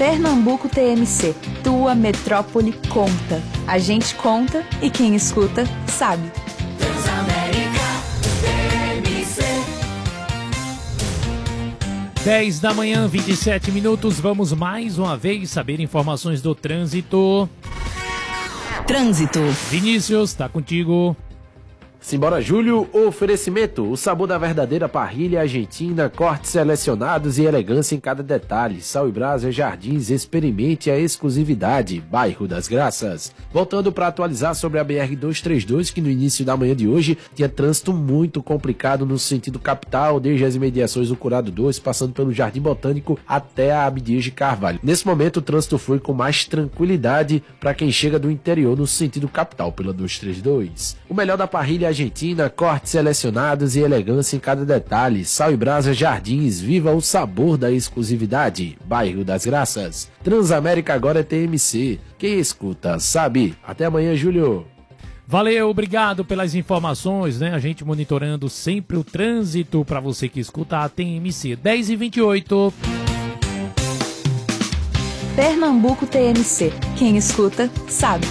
Pernambuco TMC, tua metrópole conta. A gente conta e quem escuta sabe. Transamérica TMC. 10 da manhã, 27 minutos. Vamos mais uma vez saber informações do trânsito. Trânsito. Vinícius, tá contigo. Simbora, Júlio. Oferecimento: o sabor da verdadeira parrilha argentina, cortes selecionados e elegância em cada detalhe. Sal e Brasa Jardins, experimente a exclusividade. Bairro das Graças. Voltando para atualizar sobre a BR-232, que no início da manhã de hoje tinha trânsito muito complicado no sentido capital, desde as imediações do Curado 2, passando pelo Jardim Botânico até a Abdias de Carvalho. Nesse momento o trânsito flui com mais tranquilidade para quem chega do interior no sentido capital pela 232. O melhor da parrilha argentina, cortes selecionados e elegância em cada detalhe. Sal e Brasa Jardins, viva o sabor da exclusividade. Bairro das Graças. Transamérica agora é TMC. Quem escuta sabe. Até amanhã, Júlio. Valeu, obrigado pelas informações, né? A gente monitorando sempre o trânsito para você que escuta a TMC. 10h28. Pernambuco TMC, quem escuta sabe.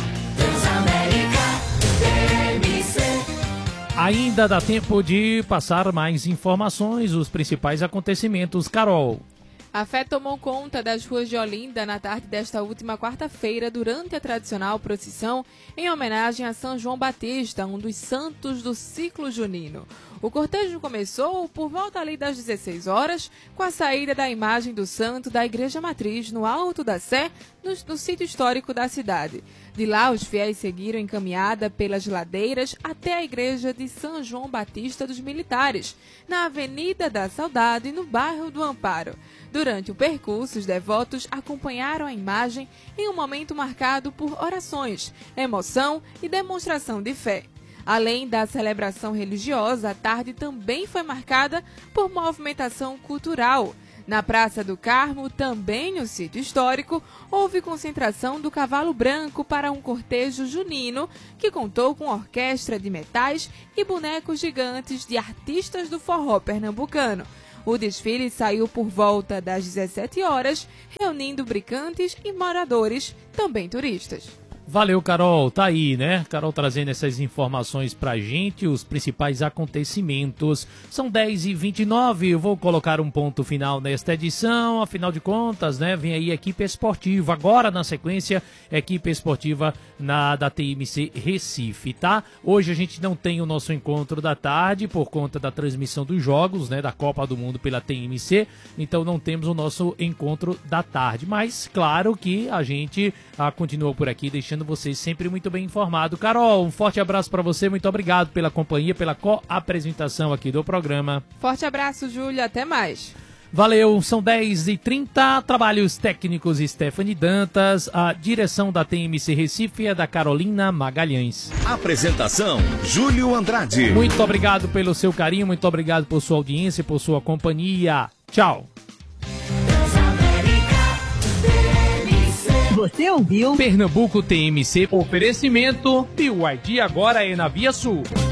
Ainda dá tempo de passar mais informações, os principais acontecimentos. Carol. A fé tomou conta das ruas de Olinda na tarde desta última quarta-feira, durante a tradicional procissão em homenagem a São João Batista, um dos santos do ciclo junino. O cortejo começou por volta ali das 16 horas, com a saída da imagem do santo da Igreja Matriz no Alto da Sé, no sítio histórico da cidade. De lá, os fiéis seguiram encaminhada pelas ladeiras até a Igreja de São João Batista dos Militares, na Avenida da Saudade, no bairro do Amparo. Durante o percurso, os devotos acompanharam a imagem em um momento marcado por orações, emoção e demonstração de fé. Além da celebração religiosa, a tarde também foi marcada por movimentação cultural. Na Praça do Carmo, também no sítio histórico, houve concentração do Cavalo Branco para um cortejo junino que contou com orquestra de metais e bonecos gigantes de artistas do forró pernambucano. O desfile saiu por volta das 17 horas, reunindo brincantes e moradores, também turistas. Valeu, Carol. Tá aí, né? Carol trazendo essas informações pra gente, os principais acontecimentos. São 10h29, eu vou colocar um ponto final nesta edição. Afinal de contas, né? Vem aí a equipe esportiva. Agora, na sequência, equipe esportiva da TMC Recife, tá? Hoje a gente não tem o nosso encontro da tarde por conta da transmissão dos jogos, né? Da Copa do Mundo pela TMC. Então não temos o nosso encontro da tarde. Mas, claro que a gente continua por aqui, deixando vocês sempre muito bem informados. Carol, um forte abraço para você, muito obrigado pela companhia, pela co-apresentação aqui do programa. Forte abraço, Júlia, até mais. Valeu, são 10h30, trabalhos técnicos Stephanie Dantas, a direção da TMC Recife é da Carolina Magalhães. Apresentação, Júlio Andrade. Muito obrigado pelo seu carinho, muito obrigado por sua audiência, por sua companhia. Tchau. Você ouviu? Pernambuco TMC, oferecimento BYD agora é na Via Sul.